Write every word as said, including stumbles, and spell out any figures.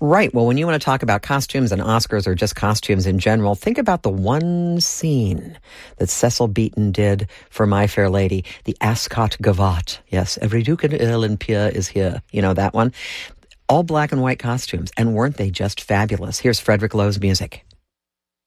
Right. Well, when you want to talk about costumes and Oscars or just costumes in general, think about the one scene that Cecil Beaton did for My Fair Lady, the Ascot Gavotte. Yes, every Duke and Earl and Peer is here. You know that one? All black and white costumes. And weren't they just fabulous? Here's Frederick Lowe's music.